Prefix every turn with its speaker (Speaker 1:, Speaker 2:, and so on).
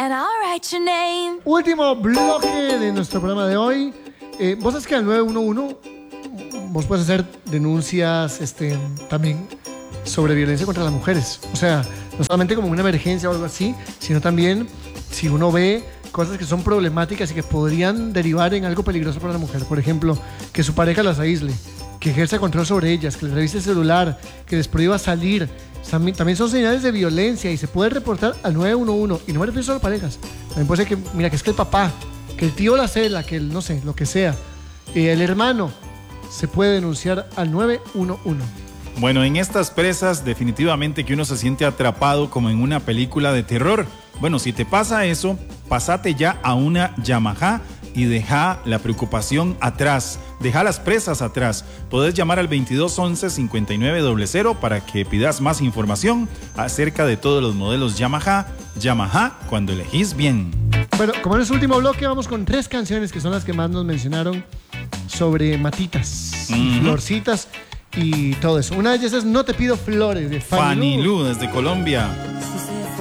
Speaker 1: and I'll write your name.
Speaker 2: Último bloque de nuestro programa de hoy. Vos sabés que al 911 vos puedes hacer denuncias también sobre violencia contra las mujeres. O sea, no solamente como una emergencia o algo así, sino también si uno ve cosas que son problemáticas y que podrían derivar en algo peligroso para la mujer. Por ejemplo, que su pareja las aísle, que ejerza control sobre ellas, que les revise el celular, que les prohíba salir. También son señales de violencia y se puede reportar al 911. Y no me refiero solo a parejas. También puede ser que, mira, que es que el papá, que el tío la cela, que el, no sé, lo que sea. El hermano se puede denunciar al 911.
Speaker 3: Bueno, en estas presas definitivamente que uno se siente atrapado como en una película de terror. Bueno, si te pasa eso, pasate ya a una Yamaha y deja la preocupación atrás, deja las presas atrás. Podés llamar al 2211-5900 para que pidas más información acerca de todos los modelos Yamaha. Yamaha, cuando elegís bien.
Speaker 2: Bueno, como en este último bloque vamos con 3 canciones que son las que más nos mencionaron sobre matitas, florcitas y todo eso. Una de ellas es No te pido flores, de
Speaker 3: Fanny Lu, desde Colombia.
Speaker 1: She